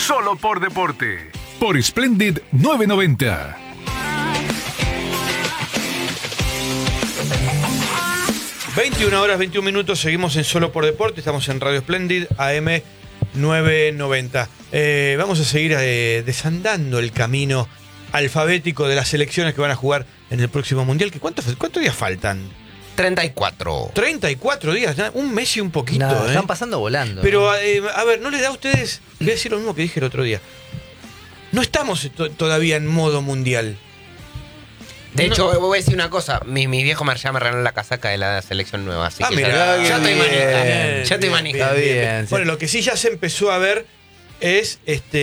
Solo por deporte. Por Splendid 990. (21:21), seguimos en Solo por Deporte, estamos en Radio Splendid, AM 990. Vamos a seguir desandando el camino alfabético de las selecciones que van a jugar en el próximo Mundial. ¿Cuántos días faltan? 34. 34 días, un mes y un poquito. No, están pasando volando. Pero, ¿no? a ver, ¿no les da a ustedes? Voy a decir lo mismo que dije el otro día. No estamos todavía en modo mundial. De hecho, voy a decir una cosa. Mi viejo ya me regaló la casaca de la selección nueva. Así que mirá, ya estoy manija. bien, Ya estoy manija. Está bien. Bueno, lo que sí ya se empezó a ver es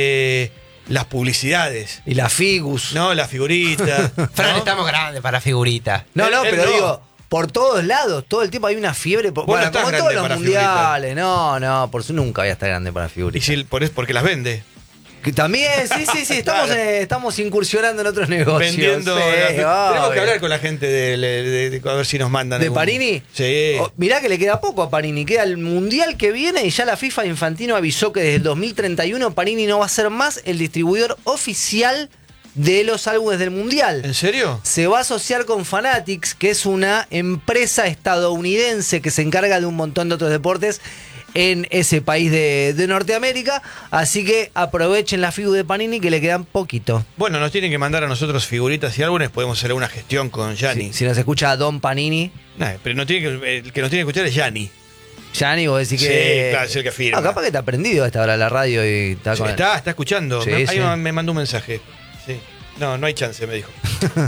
las publicidades. Y la Figus. No, la figurita. Fran, ¿no? estamos grandes para figuritas. No, Él pero no. digo, por todos lados, todo el tiempo hay una fiebre. Vos Bueno, no estás como grande todos los para mundiales. No, por eso nunca voy a estar grande para Y figuritas. si, porque las vende. Que también, sí, estamos, Claro. estamos incursionando en otros negocios. Vendiendo. Sí, Tenemos que obvio. hablar con la gente de a ver si nos mandan. ¿De algún- Panini? Sí. Mirá que le queda poco a Panini. Queda el mundial que viene y ya la FIFA Infantino avisó que desde el 2031 Panini no va a ser más el distribuidor oficial de los álbumes del mundial. ¿En serio? Se va a asociar con Fanatics, que es una empresa estadounidense que se encarga de un montón de otros deportes en ese país de Norteamérica. Así que aprovechen la figu de Panini que le quedan poquito. Bueno, nos tienen que mandar a nosotros figuritas y álbumes. Podemos hacer una gestión con Gianni. Si nos escucha Don Panini, Nah, pero no tiene el que nos tiene que escuchar es Gianni. Gianni, vos decís Sí, que... claro, es el que firma. Capaz que te ha aprendido a esta hora la radio y está Sí, con... está escuchando. Sí, Ahí sí. me mandó un mensaje. Sí. No hay chance, me dijo.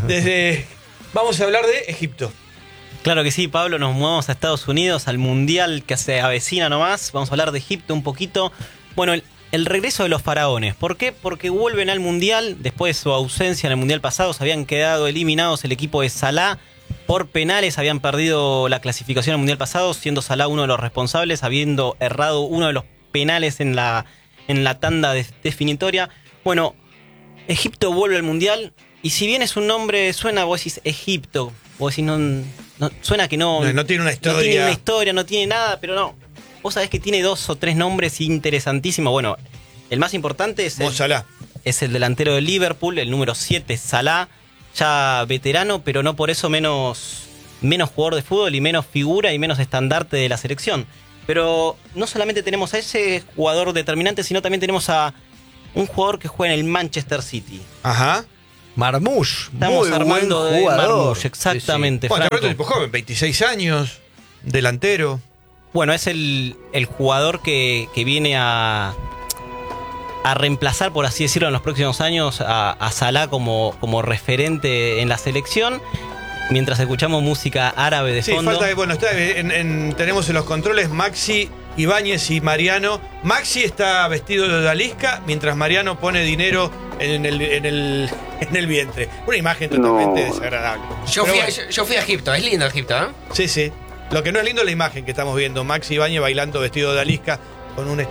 Vamos a hablar de Egipto. Claro que sí, Pablo, nos movemos a Estados Unidos, al Mundial que se avecina nomás. Vamos a hablar de Egipto un poquito. Bueno, el regreso de los faraones. ¿Por qué? Porque vuelven al Mundial, después de su ausencia en el Mundial pasado, se habían quedado eliminados el equipo de Salah por penales, habían perdido la clasificación al Mundial pasado, siendo Salah uno de los responsables, habiendo errado uno de los penales en la tanda definitoria. Bueno, Egipto vuelve al Mundial, y si bien es un nombre, suena, vos decís Egipto, vos decís suena que no tiene una historia. No tiene una historia, no tiene nada, pero no. Vos sabés que tiene 2 o 3 nombres interesantísimos. Bueno, el más importante es Mo Salah. es el delantero de Liverpool, el número 7, Salah, ya veterano, pero no por eso menos jugador de fútbol y menos figura y menos estandarte de la selección. Pero no solamente tenemos a ese jugador determinante, sino también tenemos a un jugador que juega en el Manchester City. Ajá. Marmoush, Estamos muy armando buen de jugador. Marmoush, exactamente. Bueno, Franco. aparte es un tipo joven, 26 años, delantero. Bueno, es el jugador que viene a reemplazar, por así decirlo, en los próximos años a Salah como referente en la selección. Mientras escuchamos música árabe de Sí, fondo. falta que, bueno, tenemos en los controles Maxi, Ibáñez y Mariano. Maxi está vestido de odalisca, mientras Mariano pone dinero en el vientre. Una imagen totalmente desagradable. Yo Pero fui a Egipto. Es lindo Egipto, ¿eh? Sí. Lo que no es lindo es la imagen que estamos viendo. Maxi Ibáñez bailando vestido de odalisca con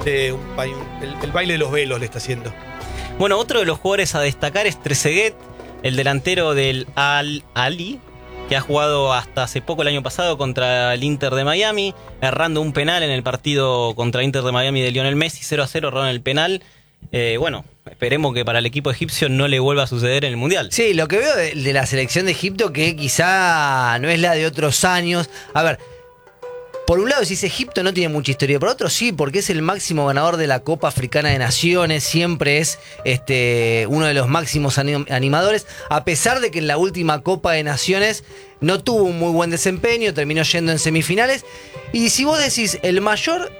el baile de los velos le está haciendo. Bueno, otro de los jugadores a destacar es Trezeguet, el delantero del Al-Ali, que ha jugado hasta hace poco el año pasado contra el Inter de Miami, errando un penal en el partido contra Inter de Miami de Lionel Messi, 0-0 erraron el penal. Bueno, esperemos que para el equipo egipcio no le vuelva a suceder en el Mundial. Sí, lo que veo de la selección de Egipto, que quizá no es la de otros años. A ver, por un lado decís Egipto no tiene mucha historia, por otro sí, porque es el máximo ganador de la Copa Africana de Naciones, siempre es uno de los máximos animadores, a pesar de que en la última Copa de Naciones no tuvo un muy buen desempeño, terminó yendo en semifinales. Y si vos decís el mayor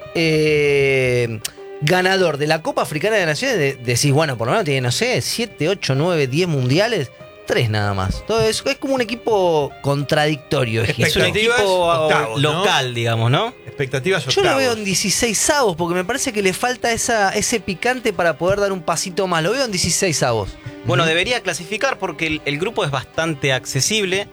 ganador de la Copa Africana de Naciones, decís, bueno, por lo menos tiene, no sé, 7, 8, 9, 10 mundiales. 3 nada más. Entonces es como un equipo contradictorio. Es un Expectativas, equipo octavos, ¿no? local, digamos, ¿no? Expectativas Yo lo octavos. veo en 16avos porque me parece que le falta ese picante para poder dar un pasito más. Lo veo en 16avos. Bueno, debería clasificar porque el grupo es bastante accesible.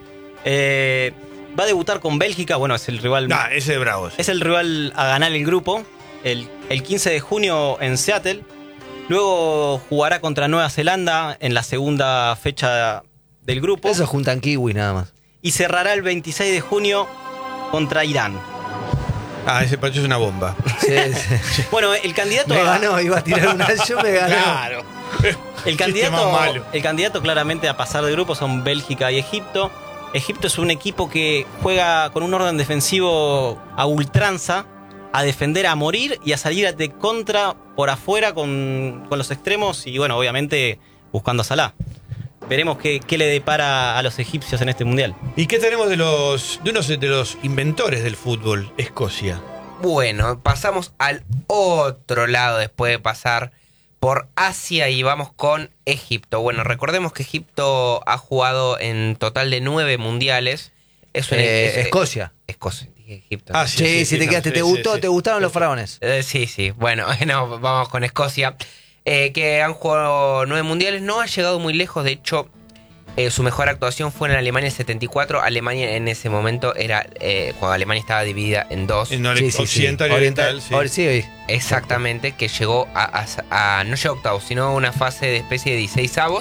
Va a debutar con Bélgica, bueno, es el rival. Nah, ese de bravos. Es el rival a ganar el grupo. El 15 de junio en Seattle. Luego jugará contra Nueva Zelanda en la segunda fecha del grupo. Eso juntan kiwis nada más. Y cerrará el 26 de junio contra Irán. Ese partido es una bomba. Sí, sí. Bueno, el candidato Me ganó, iba a tirar una, yo me ganó. Claro. El candidato claramente a pasar de grupo son Bélgica y Egipto. Egipto es un equipo que juega con un orden defensivo a ultranza, a defender a morir y a salir de contra por afuera con los extremos y bueno, obviamente buscando a Salah. Veremos qué le depara a los egipcios en este mundial. ¿Y qué tenemos de unos de los inventores del fútbol? Escocia. Bueno, pasamos al otro lado después de pasar por Asia y vamos con Egipto. Bueno, recordemos que Egipto ha jugado en total de 9 mundiales. Escocia. Escocia, dije Egipto. Sí, te quedaste, ¿te gustó? ¿Te gustaron los faraones? Sí. Bueno, vamos con Escocia. Que han jugado 9 mundiales, no ha llegado muy lejos. De hecho, su mejor actuación fue en Alemania en el 74. Alemania en ese momento era cuando Alemania estaba dividida en dos. En occidental y oriental. Sí. Exactamente, que llegó no llegó a octavos, sino a una fase de especie de 16avos.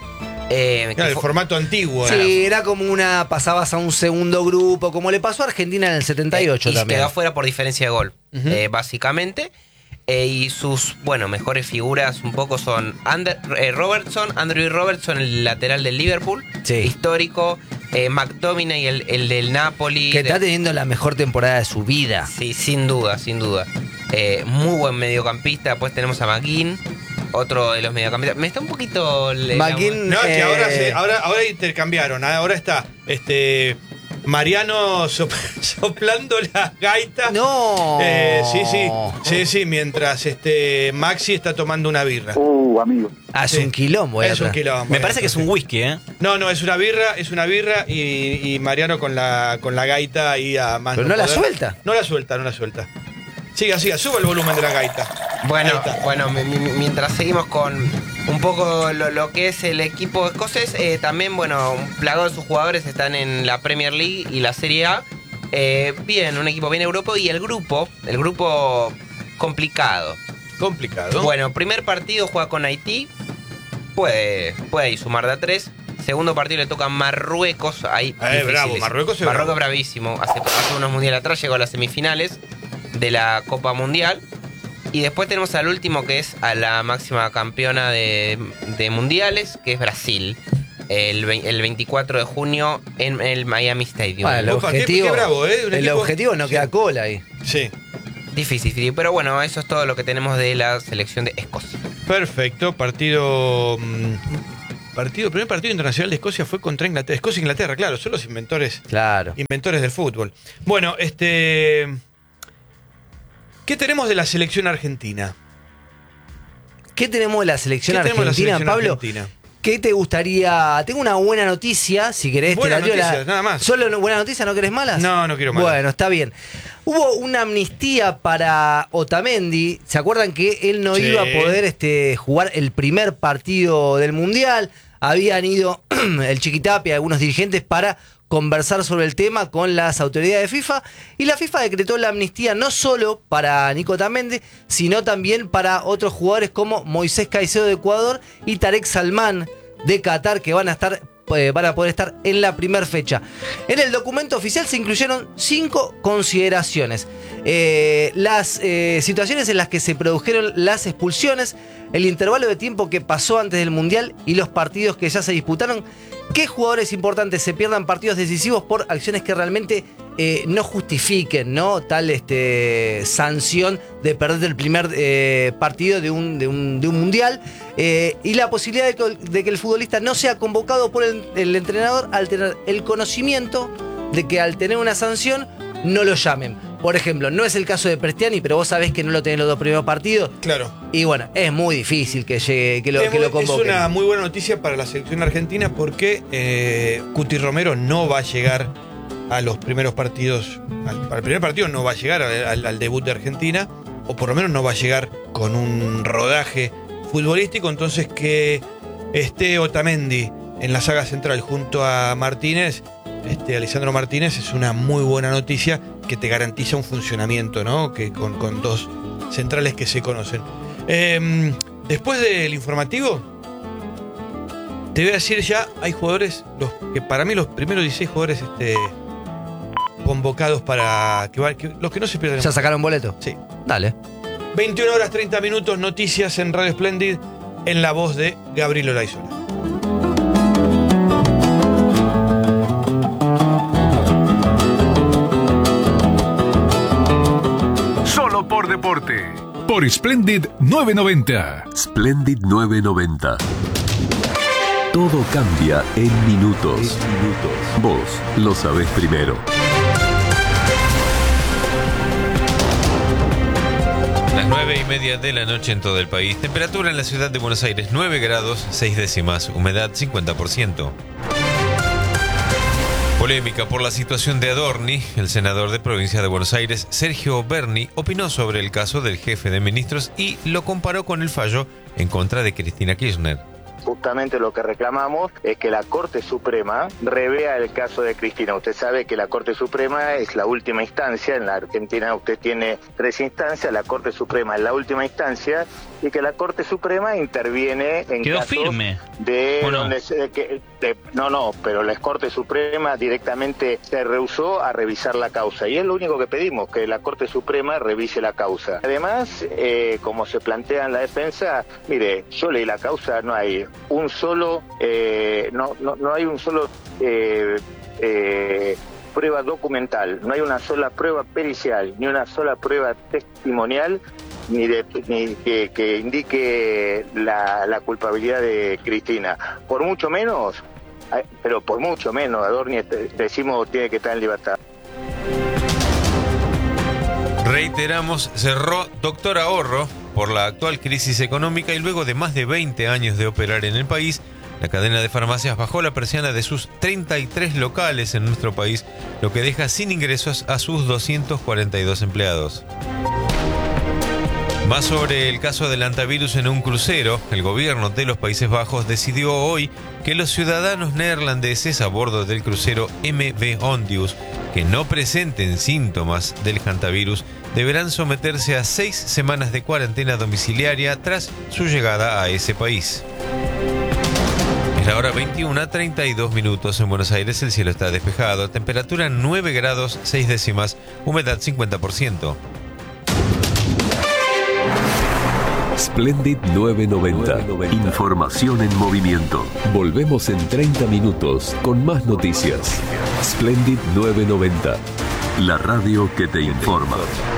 El formato antiguo. Sí, era como pasabas a un segundo grupo, como le pasó a Argentina en el 78 y también. Quedó afuera por diferencia de gol, básicamente. Y sus, mejores figuras un poco son Andrew Robertson, el lateral del Liverpool, histórico, McTominay, el del Napoli. Que está teniendo la mejor temporada de su vida. Sí, sin duda. Muy buen mediocampista. Después tenemos a McGinn, otro de los mediocampistas. Me está un poquito... McGinn... No, que ahora intercambiaron. Ahora está Mariano soplando la gaita. No. Sí, mientras Maxi está tomando una birra. Amigo. Es un quilombo. Es un quilombo. Me parece que es un whisky, ¿eh? No, es una birra y Mariano con la gaita ahí a más. Pero no la suelta. No la suelta. Siga, suba el volumen de la gaita. Bueno, mientras seguimos con un poco lo que es el equipo escocés, también, un plagado de sus jugadores están en la Premier League y la Serie A. Bien, un equipo bien europeo y el grupo complicado. Bueno, primer partido juega con Haití, puede ahí sumar de a 3. Segundo partido le toca a Marruecos. Bravo, Marruecos bravísimo. Hace unos mundiales atrás llegó a las semifinales de la Copa Mundial. Y después tenemos al último, que es a la máxima campeona de mundiales, que es Brasil. El 24 de junio en el Miami Stadium. El objetivo no queda cola ahí. Sí. Difícil, pero bueno, eso es todo lo que tenemos de la selección de Escocia. Perfecto, primer partido internacional de Escocia fue contra Inglaterra. Escocia-Inglaterra, claro, son los inventores del fútbol. Bueno, ¿qué tenemos de la selección argentina? ¿Qué tenemos de la selección argentina, Pablo? ¿Qué te gustaría? Tengo una buena noticia, si querés. Buena noticia, nada más. ¿Solo una buena noticia? ¿No querés malas? No quiero malas. Bueno, está bien. Hubo una amnistía para Otamendi. ¿Se acuerdan que él no iba a poder jugar el primer partido del Mundial? Habían ido el Chiquitapia y algunos dirigentes para conversar sobre el tema con las autoridades de FIFA, y la FIFA decretó la amnistía no solo para Nico Otamendi, sino también para otros jugadores como Moisés Caicedo de Ecuador y Tarek Salman de Qatar, que van a poder estar en la primera fecha. En el documento oficial se incluyeron 5 consideraciones: las situaciones en las que se produjeron las expulsiones, el intervalo de tiempo que pasó antes del Mundial y los partidos que ya se disputaron, qué jugadores importantes se pierdan partidos decisivos por acciones que realmente no justifiquen, ¿no?, tal sanción de perder el primer partido de un Mundial, y la posibilidad de que el futbolista no sea convocado por el entrenador al tener el conocimiento de que al tener una sanción no lo llamen. Por ejemplo, no es el caso de Prestiani, pero vos sabés que no lo tenés los 2 primeros partidos. Claro. Y bueno, es muy difícil que lo convoquen. Es una muy buena noticia para la selección argentina porque Cuti Romero no va a llegar a los primeros partidos. Al primer partido no va a llegar al debut de Argentina, o por lo menos no va a llegar con un rodaje futbolístico. Entonces, que esté Otamendi en la saga central junto a Martínez, Alessandro Martínez, es una muy buena noticia que te garantiza un funcionamiento, ¿no?, que con 2 centrales que se conocen. Después del informativo, te voy a decir ya, hay jugadores, que para mí los primeros 16 jugadores convocados para los que no se pierden. ¿Ya sacaron boleto? Sí. Dale. 21 horas 30 minutos, noticias en Radio Splendid, en la voz de Gabriel Olaizola. Solo por deporte. Por Splendid 990. Splendid 990. Todo cambia en minutos. Vos lo sabés primero. Las 9:30 de la noche en todo el país. Temperatura en la ciudad de Buenos Aires 9 grados 6 décimas. Humedad 50%. Polémica por la situación de Adorni. El senador de Provincia de Buenos Aires, Sergio Berni, opinó sobre el caso del jefe de ministros y lo comparó con el fallo en contra de Cristina Kirchner. Justamente lo que reclamamos es que la Corte Suprema revea el caso de Cristina. Usted sabe que la Corte Suprema es la última instancia. En la Argentina usted tiene 3 instancias. La Corte Suprema es la última instancia y que la Corte Suprema interviene en ¿Quedó casos firme? de ¿O no? donde no, pero la Corte Suprema directamente se rehusó a revisar la causa y es lo único que pedimos, que la Corte Suprema revise la causa. Además, como se plantea en la defensa, mire, yo leí la causa, no hay un solo prueba documental, no hay una sola prueba pericial, ni una sola prueba testimonial ni que indique la culpabilidad de Cristina. Por mucho menos, Adorni, decimos, tiene que estar en libertad. Reiteramos, cerró Doctor Ahorro por la actual crisis económica y luego de más de 20 años de operar en el país, la cadena de farmacias bajó la persiana de sus 33 locales en nuestro país, lo que deja sin ingresos a sus 242 empleados. Más sobre el caso del hantavirus en un crucero. El gobierno de los Países Bajos decidió hoy que los ciudadanos neerlandeses a bordo del crucero MV Ondius que no presenten síntomas del hantavirus deberán someterse a 6 semanas de cuarentena domiciliaria tras su llegada a ese país. Es la hora 21:32 minutos en Buenos Aires. El cielo está despejado. Temperatura 9 grados 6 décimas. Humedad 50%. Splendid 990. Información en movimiento. Volvemos en 30 minutos con más noticias. Splendid 990. La radio que te informa.